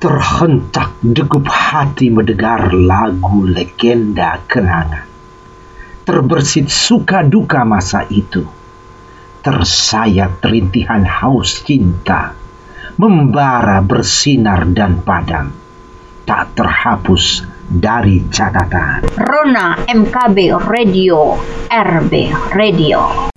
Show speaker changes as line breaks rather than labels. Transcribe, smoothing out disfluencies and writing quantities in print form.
Terhentak degup hati mendengar lagu legenda kenangan. Terbersit suka duka masa itu. Tersayat rintihan haus cinta, membara bersinar dan padam, tak terhapus dari catatan.
Rona MKB Radio, RB Radio.